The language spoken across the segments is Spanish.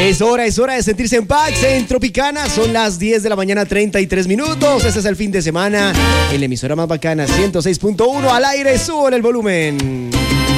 Es hora de sentirse en paz en Tropicana. Son las 10 de la mañana, 33 minutos. Este es el fin de semana en la emisora más bacana, 106.1 al aire. Suban el volumen.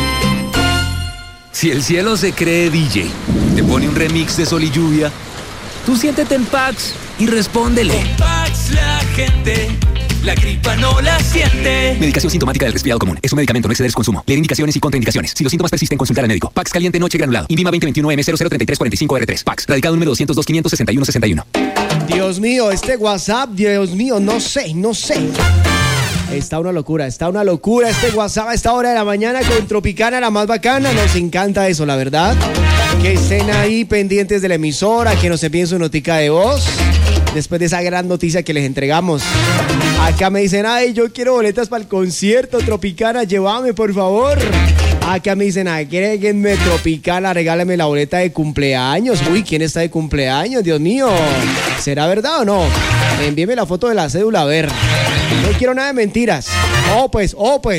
Si el cielo se cree DJ, te pone un remix de Sol y Lluvia, tú siéntete en Pax y respóndele. Con Pax la gente, la gripa no la siente. Medicación sintomática del resfriado común. Es un medicamento, no exceder su consumo. Leer indicaciones y contraindicaciones. Si los síntomas persisten, consultar al médico. Pax caliente noche granulado. INVIMA 2021M003345R3. Pax. Radicado número 202-561-61. Dios mío, este WhatsApp, Dios mío, no sé. Está una locura este WhatsApp a esta hora de la mañana con Tropicana, la más bacana. Nos encanta eso, la verdad. Que estén ahí pendientes de la emisora, que nos envíen su notica de voz después de esa gran noticia que les entregamos. Acá me dicen, ay, yo quiero boletas para el concierto Tropicana, llévame por favor. Acá me dicen, agréguenme Tropicana, regálame la boleta de cumpleaños. Uy, ¿quién está de cumpleaños? Dios mío, ¿será verdad o no? Envíeme la foto de la cédula, a ver. No quiero nada de mentiras. Oh, pues.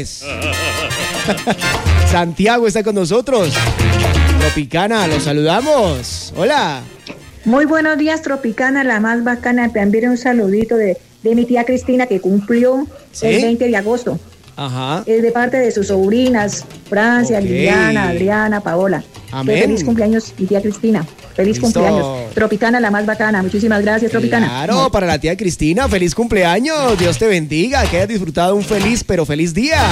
Santiago está con nosotros. Tropicana, los saludamos. Hola. Muy buenos días, Tropicana, la más bacana. Te enviaré un saludito de mi tía Cristina, que cumplió el 20 de agosto. Ajá. Es de parte de sus sobrinas, Francia, Okay. Liliana, Adriana, Paola. Amén. Feliz cumpleaños, mi tía Cristina. Feliz Listo. cumpleaños. Tropicana, la más bacana. Muchísimas gracias, Tropicana. Claro, para la tía Cristina, feliz cumpleaños. Dios te bendiga, que hayas disfrutado un feliz, pero feliz día.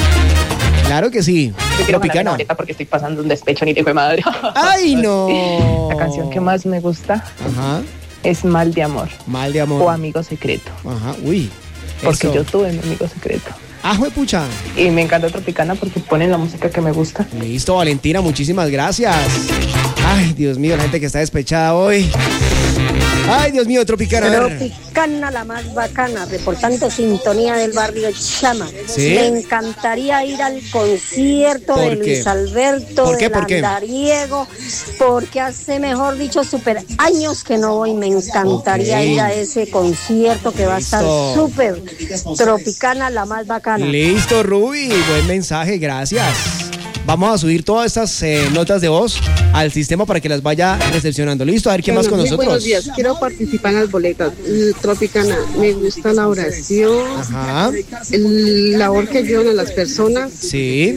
Claro que sí. Yo quiero ganar una Tropicana. boleta porque estoy pasando un despecho ni te fue madre. ¡Ay, no! La canción que más me gusta Ajá. es Mal de Amor Mal de amor. o Amigo Secreto. Ajá, uy. Porque Eso. yo tuve mi amigo secreto. ¡Ah, juepucha! Y me encanta Tropicana porque ponen la música que me gusta. Listo, Valentina, muchísimas gracias. Ay, Dios mío, la gente que está despechada hoy. Ay, Dios mío, Tropicana. a ver. Tropicana, la más bacana, reportando sintonía del barrio Chama. ¿Sí? Me encantaría ir al concierto ¿Por de qué? Luis Alberto, ¿Por qué? de ¿Por qué? Landariego, porque hace, mejor dicho, súper años que no voy. Me encantaría Ok. ir a ese concierto que va a estar Listo. súper. Tropicana, la más bacana. Listo, Ruby. Buen mensaje, gracias. Vamos a subir todas estas notas de voz al sistema para que las vaya recepcionando. Listo, a ver quién más con Muy nosotros. buenos días, quiero participar en las boletas. Tropicana, me gusta la oración, Ajá. el labor que ayudan a las personas, Sí.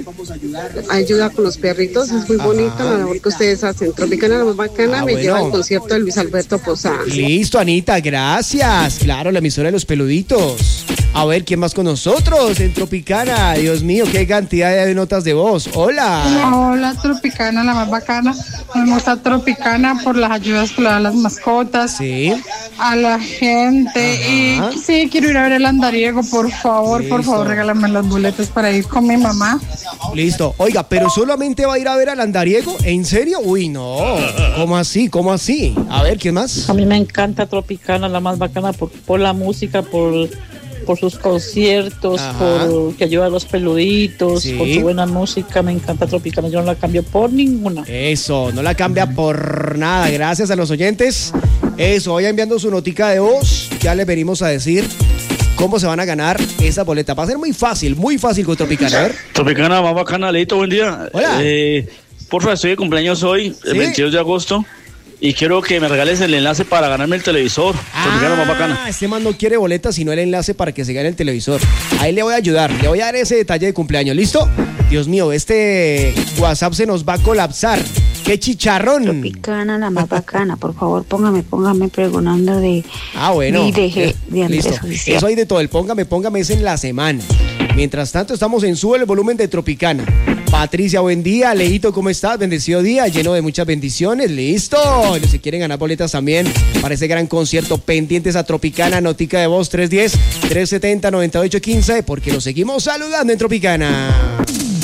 ayuda con los perritos, es muy bonita la labor que ustedes hacen. Tropicana, la más bacana, me Bueno. lleva al concierto de Luis Alberto Posada. Listo, Anita, gracias. Claro, la emisora de los peluditos. A ver, ¿quién más con nosotros en Tropicana? Dios mío, qué cantidad de notas de voz. Hola. Hola, Tropicana, la más bacana. Me gusta Tropicana por las ayudas que le dan a las mascotas, Sí. a la gente. Ajá. Y sí, quiero ir a ver el andariego, por favor, Listo. regálame las boletas para ir con mi mamá. Listo. Oiga, ¿pero solamente va a ir a ver al andariego? ¿En serio? Uy, no. ¿Cómo así? ¿Cómo así? A ver, ¿quién más? A mí me encanta Tropicana, la más bacana por la música, por sus conciertos, Ajá. por que ayuda a los peluditos, Sí. con su buena música. Me encanta Tropicana, yo no la cambio por ninguna. Eso, no la cambia por nada. Gracias a los oyentes. Eso, vaya enviando su notica de voz. Ya les venimos a decir cómo se van a ganar esa boleta. Va a ser muy fácil con Tropicana. A ver. Tropicana, más bacana, Leito, buen día. Hola. Porfa, estoy de cumpleaños hoy, el ¿Sí? 22 de agosto, y quiero que me regales el enlace para ganarme el televisor. Tropicana, más bacana. Este man no quiere boletas, sino el enlace para que se gane el televisor. Ahí le voy a ayudar, le voy a dar ese detalle de cumpleaños. ¿Listo? Dios mío, este WhatsApp se nos va a colapsar. ¡Qué chicharrón! Tropicana, la más bacana, por favor, póngame pregonando de Bueno. de Andrés Listo. Oficial. Eso hay de todo. El póngame es en la semana. Mientras tanto, estamos en Sube el Volumen de Tropicana. Patricia, buen día. Leito, ¿cómo estás? Bendecido día, lleno de muchas bendiciones. ¡Listo! Los que quieren ganar boletas también para ese gran concierto, pendientes a Tropicana, notica de voz 310-370-9815, porque los seguimos saludando en Tropicana.